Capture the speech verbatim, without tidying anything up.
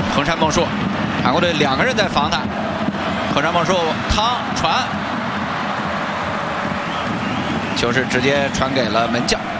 横山梦树，韩国队两个人在防他。横山梦树趟传，球是直接传给了门将。